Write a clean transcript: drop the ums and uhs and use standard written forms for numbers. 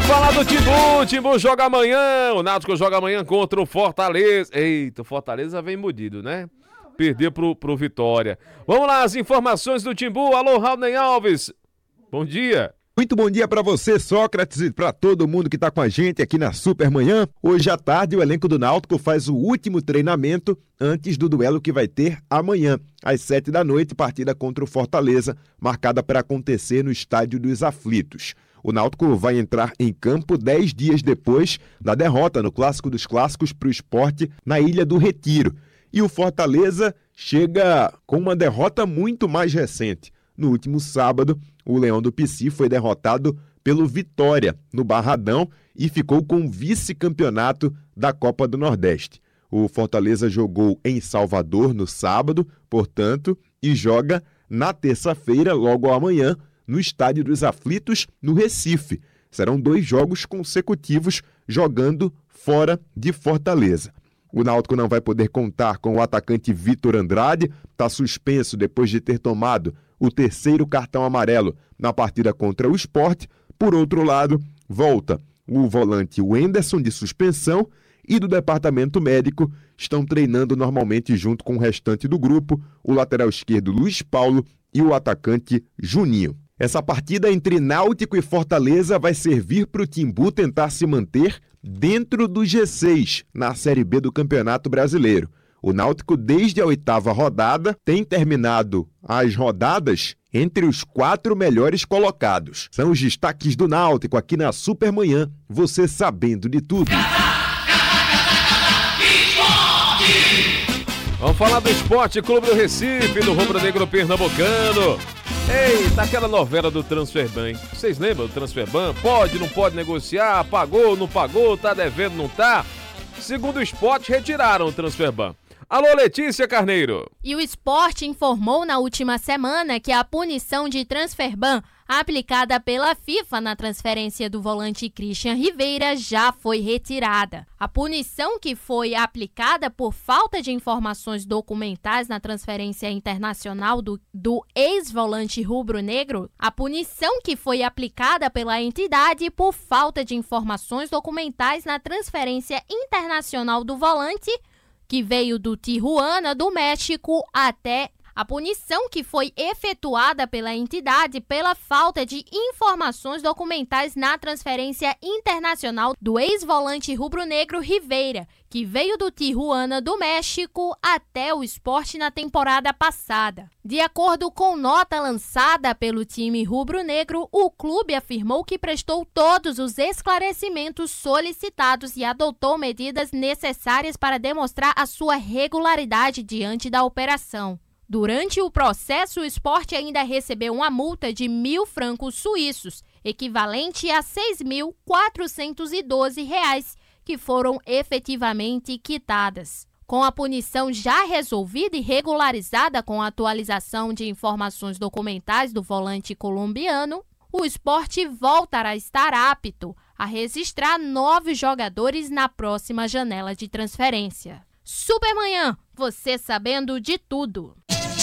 Vamos falar do Timbu. O Timbu joga amanhã. O Náutico joga amanhã contra o Fortaleza. Eita, o Fortaleza vem mudido, né? Perdeu pro Vitória. Vamos lá, as informações do Timbu. Alô, Raulney Alves. Bom dia. Muito bom dia para você, Sócrates, e para todo mundo que está com a gente aqui na Supermanhã. Hoje à tarde, o elenco do Náutico faz o último treinamento antes do duelo que vai ter amanhã, às 7h, partida contra o Fortaleza, marcada para acontecer no Estádio dos Aflitos. O Náutico vai entrar em campo 10 dias depois da derrota no Clássico dos Clássicos para o Sport na Ilha do Retiro. E o Fortaleza chega com uma derrota muito mais recente. No último sábado, o Leão do Pici foi derrotado pelo Vitória, no Barradão, e ficou com o vice-campeonato da Copa do Nordeste. O Fortaleza jogou em Salvador no sábado, portanto, e joga na terça-feira, logo amanhã, no Estádio dos Aflitos, no Recife. Serão 2 jogos consecutivos jogando fora de Fortaleza. O Náutico não vai poder contar com o atacante Vitor Andrade, está suspenso depois de ter tomado o 3º cartão amarelo na partida contra o Sport. Por outro lado, volta o volante Wenderson de suspensão e do departamento médico estão treinando normalmente junto com o restante do grupo, o lateral esquerdo Luiz Paulo e o atacante Juninho. Essa partida entre Náutico e Fortaleza vai servir para o Timbu tentar se manter dentro do G6 na Série B do Campeonato Brasileiro. O Náutico, desde a 8ª rodada, tem terminado as rodadas entre os 4 melhores colocados. São os destaques do Náutico aqui na Supermanhã, você sabendo de tudo. Vamos falar do Esporte Clube do Recife, do Rubro Negro Pernambucano. Eita, aquela novela do Transferban, hein? Vocês lembram do Transferban? Pode, não pode negociar, pagou, não pagou, tá devendo, não tá? Segundo o Sport, retiraram o Transferban. Alô, Letícia Carneiro. E o Sport informou na última semana que a punição de Transferban aplicada pela FIFA na transferência do volante Christian Rivera já foi retirada. A punição que foi aplicada por falta de informações documentais na transferência internacional do ex-volante rubro-negro, a punição que foi aplicada pela entidade por falta de informações documentais na transferência internacional do volante, que veio do Tijuana, do México, até a punição que foi efetuada pela entidade pela falta de informações documentais na transferência internacional do ex-volante rubro-negro Rivera, que veio do Tijuana, do México, até o Sport na temporada passada. De acordo com nota lançada pelo time rubro-negro, o clube afirmou que prestou todos os esclarecimentos solicitados e adotou medidas necessárias para demonstrar a sua regularidade diante da operação. Durante o processo, o Sport ainda recebeu uma multa de 1.000 francos suíços, equivalente a R$ 6.412, que foram efetivamente quitadas. Com a punição já resolvida e regularizada com a atualização de informações documentais do volante colombiano, o Sport voltará a estar apto a registrar 9 jogadores na próxima janela de transferência. Supermanhã, você sabendo de tudo.